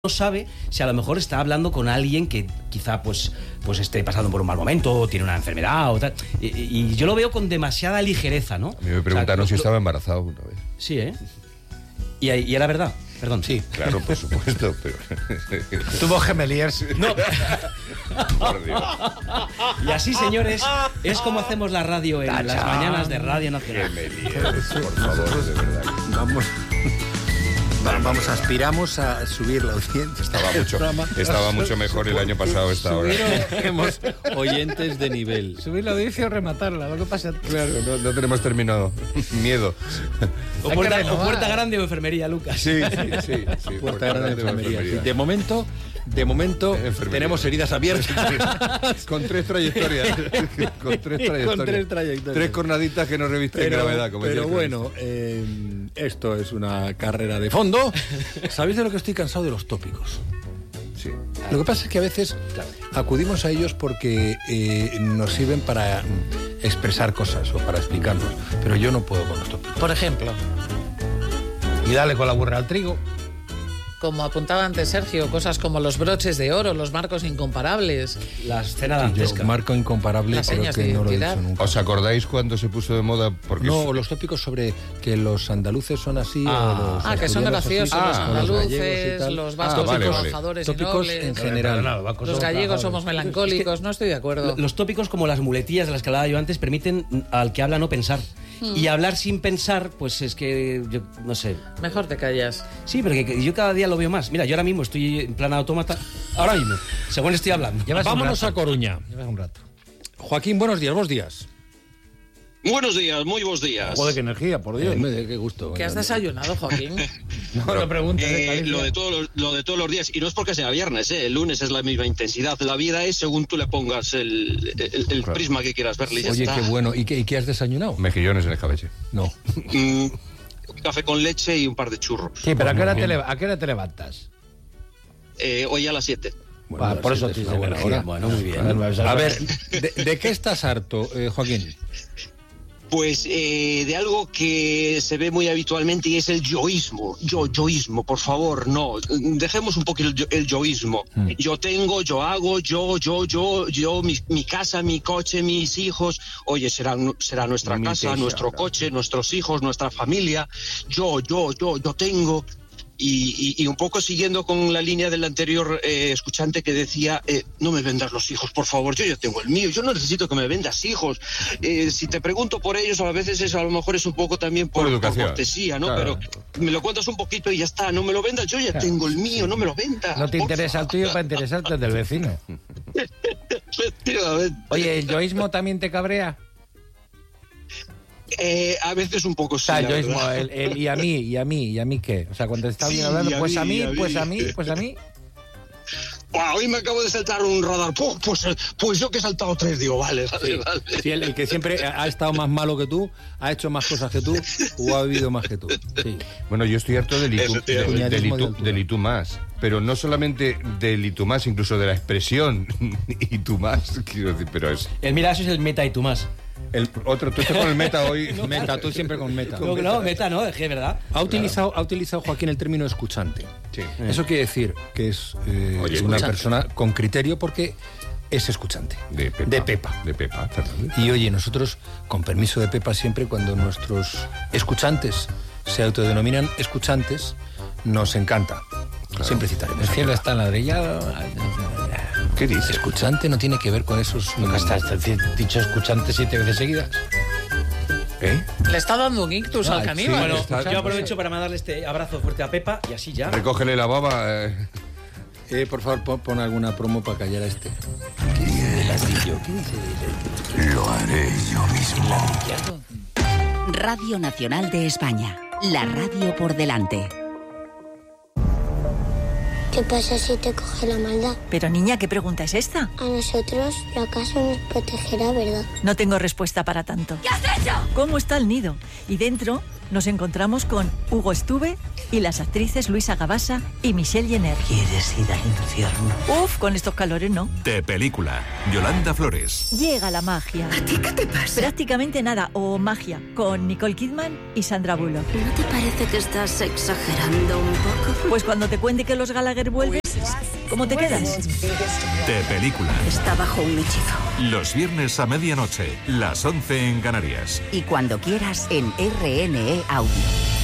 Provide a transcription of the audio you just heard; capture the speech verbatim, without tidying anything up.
no sabe si a lo mejor está hablando con alguien que quizá pues, pues esté pasando por un mal momento o tiene una enfermedad o tal. Y, y yo lo veo con demasiada ligereza, ¿no? A mí me preguntaron o sea, si lo, estaba embarazado una vez. Sí, ¿eh? Y, y era verdad. Perdón. Sí, claro, por supuesto, pero... Tuvo gemeliers. No. Por Dios. Y así, señores, es como hacemos la radio en Tachán. Las mañanas de Radio Nacional. Gemeliers, por favor, de verdad. Vamos... Vamos, aspiramos a subir la audiencia. Estaba mucho, estaba mucho mejor el año pasado esta hora. Tenemos oyentes de nivel. Subir la audiencia o rematarla, lo que pasa. Claro, no, no tenemos terminado. Miedo. O puerta, o puerta grande o enfermería, Lucas. Sí, sí, sí. sí puerta, puerta grande o enfermería. enfermería. De momento... De momento tenemos heridas abiertas. Con tres trayectorias. Con tres trayectorias. Con tres trayectorias. Tres cornaditas que no revisten pero, gravedad. Como pero bueno, eh, esto es una carrera de fondo. ¿Sabéis de lo que estoy cansado? De los tópicos. Sí. Lo que pasa es que a veces acudimos a ellos porque eh, nos sirven para expresar cosas o para explicarnos. Pero yo no puedo con los tópicos. Por ejemplo, y dale con la burra al trigo. Como apuntaba antes Sergio, cosas como los broches de oro, los marcos incomparables. La escena dantesca. Marco incomparable, las creo señas que de no lo he identidad. dicho nunca. ¿Os acordáis cuando se puso de moda? Porque no, los tópicos sobre que los andaluces son así. Ah, o los ah que son graciosos, así, los ah, andaluces, los, los vascos, ah, vale, los vale. trabajadores y tópicos nobles. en general. No, no, los gallegos somos melancólicos, no estoy de acuerdo. Los tópicos, como las muletillas de las que hablaba yo antes, permiten al que habla no pensar. Hmm. Y hablar sin pensar, pues es que, yo no sé. Mejor te callas. Sí, pero que yo cada día lo veo más. Mira, yo ahora mismo estoy en plan autómata. Ahora mismo, según estoy hablando. Vámonos a Coruña. Llevas un rato. Joaquín, buenos días, buenos días. Buenos días, muy buenos días. Joder, qué energía, por Dios. Eh, qué gusto. ¿Qué has desayunado, Joaquín? No Pero, lo preguntes. Eh, lo, de todos los, lo de todos los días, y no es porque sea viernes, eh, el lunes es la misma intensidad. La vida es según tú le pongas el, el, el claro. prisma que quieras verle. Oye, está. qué bueno. ¿Y qué, ¿Y qué has desayunado? Mejillones en escabeche. No. Mm, café con leche y un par de churros. Sí, pero ¿a qué hora te, ¿a qué hora te levantas? Eh, hoy a las siete. Bueno, Va, por eso te dice buena hora. Bueno, muy bien. A ver, ¿de, de qué estás harto, eh, Joaquín? Pues eh, de algo que se ve muy habitualmente y es el yoísmo. Yo, yoísmo, por favor, no. Dejemos un poco el, yo, el yoísmo. Mm. Yo tengo, yo hago, yo, yo, yo, yo, mi, mi casa, mi coche, mis hijos. Oye, será, será nuestra mi casa, nuestro claro. coche, nuestros hijos, nuestra familia. Yo, yo, yo, yo tengo... Y, y, y un poco siguiendo con la línea del anterior eh, escuchante que decía, eh, no me vendas los hijos, por favor, yo ya tengo el mío, yo no necesito que me vendas hijos. Eh, si te pregunto por ellos, a veces eso a lo mejor es un poco también por, por, por cortesía, ¿no? Claro. Pero me lo cuentas un poquito y ya está, no me lo vendas, yo ya claro. tengo el mío, no me lo vendas. No te interesa favor. el tuyo para interesarte el del vecino. Efectivamente. Oye, ¿el yoísmo también te cabrea? Eh, a veces un poco sí. O sea, yo mismo, el, el, y a mí, y a mí, y a mí qué. O sea, cuando está sí, bien hablando, pues a mí, a mí, pues a mí, pues a mí. Wow, hoy me acabo de saltar un radar. Pues, pues, pues yo que he saltado tres, digo, vale, vale, sí. vale. Sí, el, el que siempre ha estado más malo que tú, ha hecho más cosas que tú, o ha vivido más que tú. Sí. Bueno, yo estoy harto del y tú, de, de, del y tú, del y tú más. Pero no solamente del y tú más, incluso de la expresión y tú más, quiero decir, pero es... El mira, eso es el meta y tú más. El otro, tú estás con el meta hoy. No, meta, tú siempre con meta. No, no, meta no, es que es verdad. Ha utilizado, ha utilizado Joaquín el término escuchante. Sí. Eso quiere decir que es eh, Oye, una escuchante. persona con criterio porque es escuchante. De Pepa. De Pepa. De Pepa, Fernández. Y oye, nosotros, con permiso de Pepa, siempre cuando nuestros escuchantes se autodenominan escuchantes, nos encanta. Claro. Siempre citaremos. El cielo está enladrillado. ¿Qué dices? Escuchante no tiene que ver con esos... Nunca estás dicho escuchante siete veces seguidas. ¿Eh? Le está dando un ictus ah, al caníbal. Sí, bueno, está, yo aprovecho para mandarle este abrazo fuerte a Pepa y así ya. Recógele la baba. Eh. Eh, por favor, pon, pon alguna promo para callar a este. ¿Qué dice el ladrillo? ¿Qué dice? Lo haré yo mismo. Radio Nacional de España. La radio por delante. ¿Qué pasa si te coge la maldad? Pero niña, ¿qué pregunta es esta? A nosotros, la casa nos protegerá, ¿verdad? No tengo respuesta para tanto. ¿Qué has hecho? ¿Cómo está el nido? Y dentro nos encontramos con Hugo Estuve y las actrices Luisa Gabasa y Michelle Jenner. ¿Quieres ir al infierno? Uf, con estos calores no. De película, Yolanda Flores. Llega la magia. ¿A ti qué te pasa? Prácticamente nada, o magia, con Nicole Kidman y Sandra Bullock. ¿No te parece que estás exagerando un poco? Pues cuando te cuente que los Gallagher Schwarzenegger vuelve, ¿cómo te quedas? De película. Está bajo un hechizo. Los viernes a medianoche, las once en Canarias. Y cuando quieras en R N E Audio.